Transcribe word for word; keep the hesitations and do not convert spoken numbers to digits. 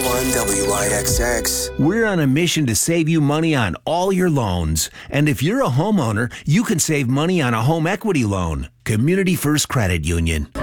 one W I X X. We're on a mission to save you money on all your loans. And if you're a homeowner, you can save money on a home equity loan. Community First Credit Union.